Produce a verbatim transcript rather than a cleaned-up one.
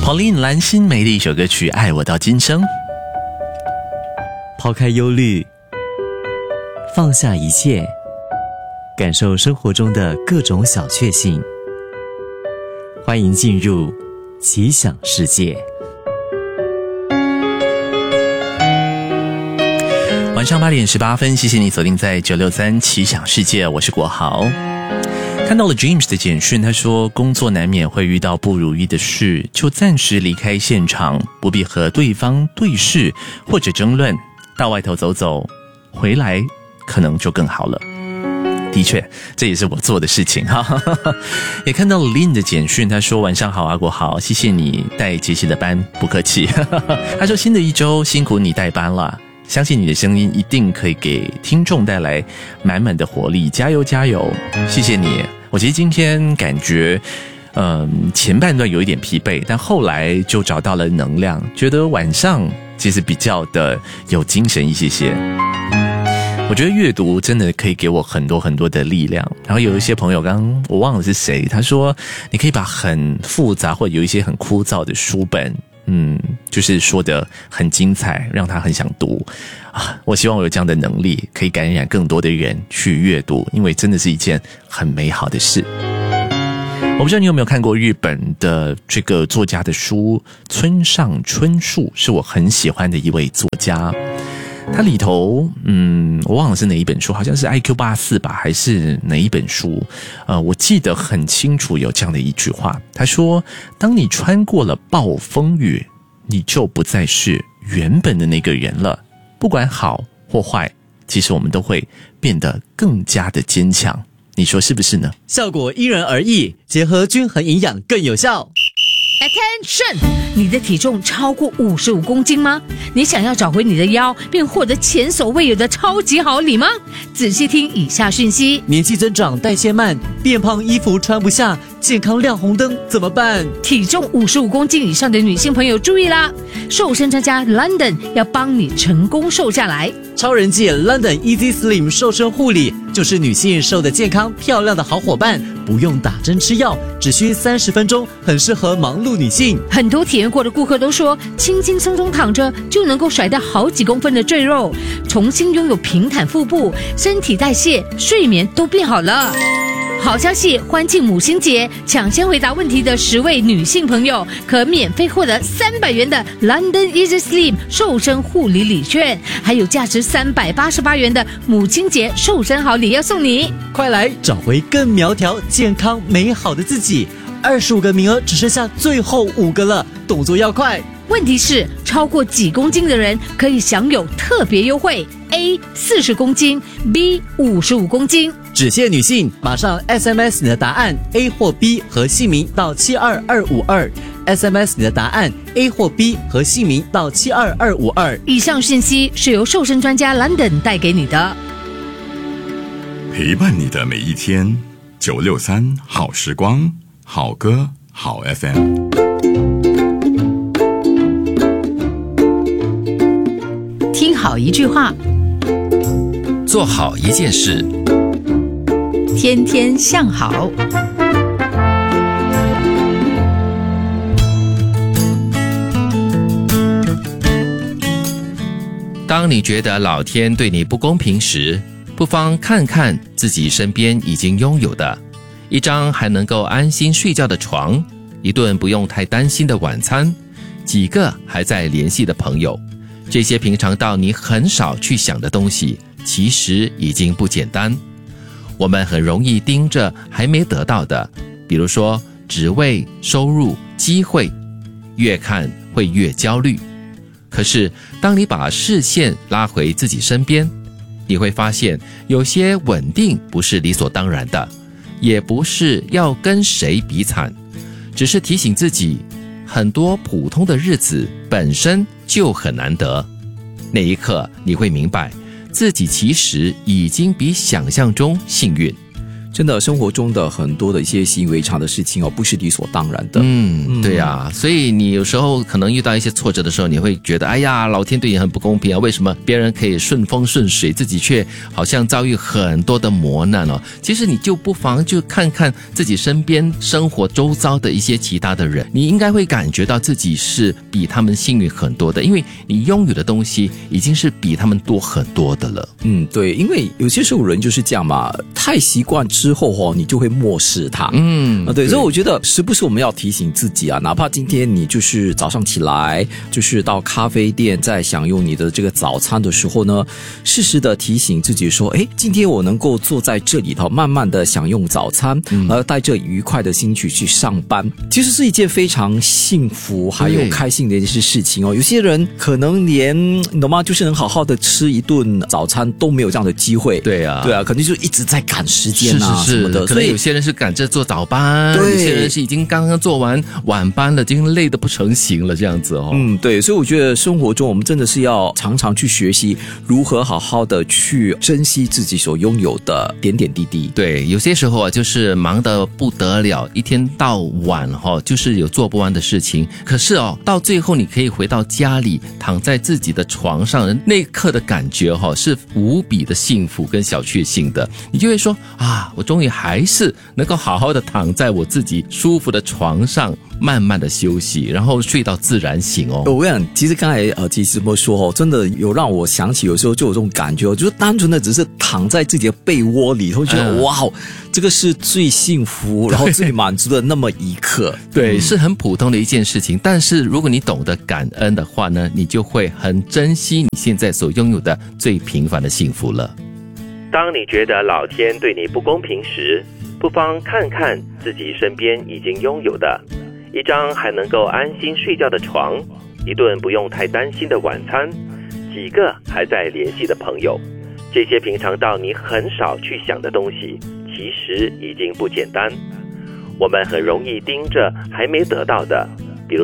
Pauline 蓝心湄的一首歌曲《爱我到今生》。 抛开忧虑，放下一切，感受生活中的各种小确幸。欢迎进入奇想世界。 晚上八点十八分，谢谢你锁定在九六三奇想世界，我是国豪。看到了 James 的简讯，他说工作难免会遇到不如意的事，就暂时离开现场，不必和对方对视或者争论，到外头走走，回来可能就更好了。的确，这也是我做的事情哈。也看到了 Lin 的简讯，他说晚上好啊，国豪，谢谢你带杰西的班，不客气。他说新的一周辛苦你带班了，相信你的声音一定可以给听众带来满满的活力，加油加油！谢谢你。我其实今天感觉嗯，前半段有一点疲惫，但后来就找到了能量，觉得晚上其实比较的有精神一些些。我觉得阅读真的可以给我很多很多的力量。然后有一些朋友，刚刚我忘了是谁，他说你可以把很复杂或者有一些很枯燥的书本，嗯，就是说得很精彩，让他很想读啊！我希望我有这样的能力，可以感染更多的人去阅读，因为真的是一件很美好的事。我不知道你有没有看过日本的这个作家的书，村上春树是我很喜欢的一位作家。他里头，嗯，我忘了是哪一本书，好像是 I Q 八十四 吧，还是哪一本书？呃，我记得很清楚有这样的一句话，他说：当你穿过了暴风雨，你就不再是原本的那个人了。不管好或坏，其实我们都会变得更加的坚强。你说是不是呢？ 效果因人而异，结合均衡营养更有效。 Attention！ 你的体重超过五十五公斤吗？你想要找回你的腰，并获得前所未有的超级好礼吗？仔细听以下讯息： 年纪增长，代谢慢，变胖，衣服穿不下，健康亮红灯，怎么办？ 体重五十五公斤以上的女性朋友注意啦！瘦身专家 London 要帮你成功瘦下来。 超人气 London Easy Slim 瘦身护理就是女性瘦得健康漂亮的好伙伴，不用打针吃药，只需三十分钟，很适合忙碌女性。 很多体验过的顾客都说，轻轻松松躺着就能够甩掉好几公分的赘肉，重新拥有平坦腹部，身体代谢、睡眠都变好了。好消息，欢庆母亲节，抢先回答问题的十位女性朋友可免费获得三百元的 London Easy Slim 瘦身护理礼券，还有价值三百八十八元的母亲节瘦身好礼要送你。 快来找回更苗条、健康、美好的自己！二十五个名额只剩下最后五个了，动作要快。 问题是，超过几公斤的人可以享有特别优惠 ：A 四十公斤 ，B 五十五公斤。 只限女性，马上 S M S 你的答案 A 或 B 和姓名到七二二五二 ，S M S 你的答案 A 或 B 和姓名到七二二五二。 以上信息是由瘦身专家 London 带给你的， 陪伴你的每一天。九六三好时光，好歌好 F M。 听好一句话， 做好一件事， 天天向好。 当你觉得老天对你不公平时，不妨看看自己身边已经拥有的，一张还能够安心睡觉的床，一顿不用太担心的晚餐，几个还在联系的朋友。这些平常到你很少去想的东西，其实已经不简单。我们很容易盯着还没得到的，比如说职位、收入、机会，越看会越焦虑。可是当你把视线拉回自己身边，你会发现有些稳定不是理所当然的，也不是要跟谁比惨，只是提醒自己，很多普通的日子本身就很难得。那一刻你会明白，自己其实已经比想象中幸运。 真的生活中的很多的一些习以为常的事情哦，不是理所当然的。 嗯，对呀、啊，所以你有时候可能遇到一些挫折的时候，你会觉得，哎呀，老天对你很不公平啊！为什么别人可以顺风顺水，自己却好像遭遇很多的磨难哦？其实你就不妨就看看自己身边生活周遭的一些其他的人，你应该会感觉到自己是比他们幸运很多的，因为你拥有的东西已经是比他们多很多的了。 嗯，对，因为有些时候人就是这样嘛，太习惯之后哦，你就会漠视它。 嗯， 啊，对，所以我觉得时不时我们要提醒自己啊，哪怕今天你就是早上起来，就是到咖啡店在享用你的这个早餐的时候呢，适时的提醒自己说，哎，今天我能够坐在这里头，慢慢的享用早餐， 嗯、 而带着愉快的心情去上班，其实是一件非常幸福还有开心的一件事情哦。有些人可能连你懂吗，就是能好好的吃一顿早餐都没有这样的机会。 对啊， 对啊，肯定就一直在赶时间啊是是是什么的， 可能有些人是赶着做早班， 对， 有些人是已经刚刚做完晚班了，已经累得不成形了，这样子哦。 嗯，对，所以我觉得生活中我们真的是要常常去学习如何好好的去珍惜自己所拥有的点点滴滴。 对，有些时候啊，就是忙得不得了，一天到晚哈、哦，就是有做不完的事情。可是哦，到最后你可以回到家里，躺在自己的床上，那一刻的感觉哈、哦，是无比的幸福跟小确幸的。你就会说啊，我终于还是能够好好的躺在我自己舒服的床上，慢慢的休息，然后睡到自然醒哦。 我跟你讲，其实刚才呃，其实这么说哦，真的有让我想起，有时候就有这种感觉哦，就是单纯的只是躺在自己的被窝里头，觉得、嗯、哇，这个是最幸福，然后最满足的那么一刻。 对，是很普通的一件事情，但是如果你懂得感恩的话呢，你就会很珍惜你现在所拥有的最平凡的幸福了。 当你觉得老天对你不公平时，不妨看看自己身边已经拥有的，一张还能够安心睡觉的床，一顿不用太担心的晚餐，几个还在联系的朋友，这些平常到你很少去想的东西，其实已经不简单。我们很容易盯着还没得到的，